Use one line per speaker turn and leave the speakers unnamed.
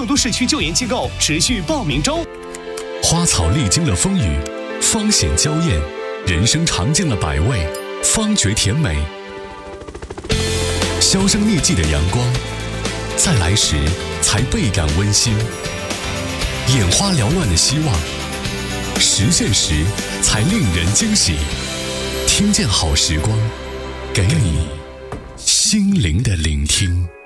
首都市区救援机构持续报名中。
花草历经了风雨，方显娇艳；人生尝尽了百味，方觉甜美。销声匿迹的阳光，在来时才倍感温馨；眼花缭乱的希望，实现时才令人惊喜。听见好时光，给你心灵的聆听。